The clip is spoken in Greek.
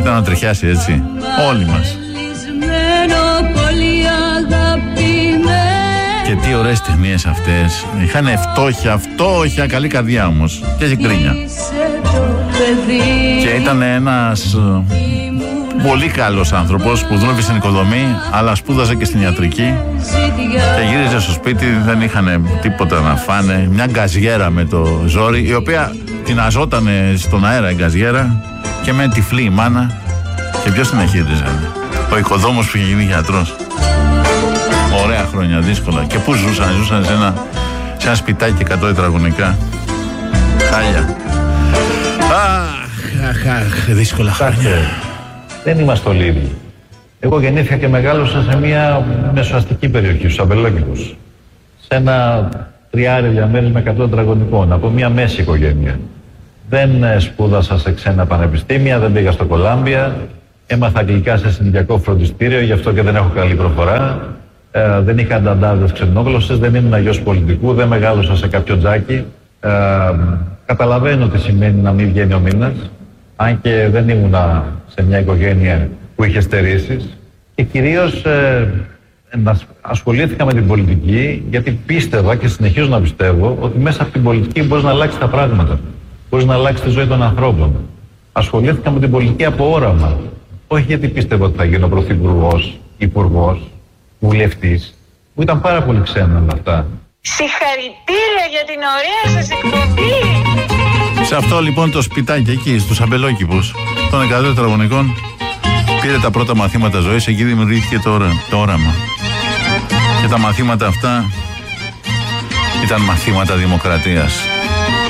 ήταν να τριχιάσει, έτσι. Όλοι μας. Και τι ωραίες ταινίες αυτές. Είχαν φτώχεια, καλή καρδιά όμως. Και έχει γκρίνια. Και ήταν ένας πολύ καλός άνθρωπος που δούλευε στην οικοδομή, αλλά σπούδαζε και στην ιατρική. Και γύριζε στο σπίτι, δεν είχαν τίποτα να φάνε. Μια γκαζιέρα με το ζόρι, η οποία την αζότανε στον αέρα η γκαζιέρα, και με τυφλή η μάνα. Και ποιος την εχείριζε? Ο οικοδόμος που είχε γίνει γιατρός. Ωραία χρόνια, δύσκολα. Και πού ζούσαν σε ένα σπιτάκι 100 τετραγωνικά. Χάλια. Αχ, δύσκολα χρόνια. Δεν είμαστε όλοι ίδιοι. Εγώ γεννήθηκα και μεγάλωσα σε μια μεσοαστική περιοχή, στους Αμπελόκηπους. Σε ένα τριάρι διαμέρισμα 100 τετραγωνικών, από μια μέση οικογένεια. Δεν σπούδασα σε ξένα πανεπιστήμια, δεν πήγα στο Κολάμπια. Έμαθα αγγλικά σε συνοικιακό φροντιστήριο, γι' αυτό και δεν έχω καλή προφορά. Δεν είχα ανταντάδες ξενόγλωσσες, δεν ήμουν γιος πολιτικού, δεν μεγάλωσα σε κάποιο τζάκι. Καταλαβαίνω τι σημαίνει να μην βγαίνει ο μήνας, αν και δεν ήμουν σε μια οικογένεια που είχε στερήσεις. Και κυρίως ασχολήθηκα με την πολιτική, γιατί πίστευα και συνεχίζω να πιστεύω ότι μέσα από την πολιτική μπορείς να αλλάξεις τα πράγματα. Μπορείς να αλλάξεις τη ζωή των ανθρώπων. Ασχολήθηκα με την πολιτική από όραμα. Όχι γιατί πίστευα ότι θα γίνω πρωθυπουργός, υπουργός, βουλευτής. Μου ήταν πάρα πολύ ξένα με αυτά. Συγχαρητήρια για την ωραία σας εκπομπή! Σε αυτό λοιπόν το σπιτάκι εκεί, στους Αμπελόκηπους των 100 τετραγωνικών, πήρε τα πρώτα μαθήματα ζωής, εκεί δημιουργήθηκε το όραμα. Και τα μαθήματα αυτά ήταν μαθήματα δημοκρατίας.